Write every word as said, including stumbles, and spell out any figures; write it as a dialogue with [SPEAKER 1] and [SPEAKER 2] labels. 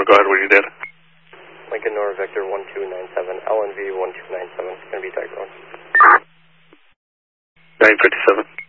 [SPEAKER 1] go ahead with your data.
[SPEAKER 2] Lincoln Nora Vector one two nine seven, L N V one two nine seven, it's going to be Tiger one.
[SPEAKER 1] nine fifty-seven.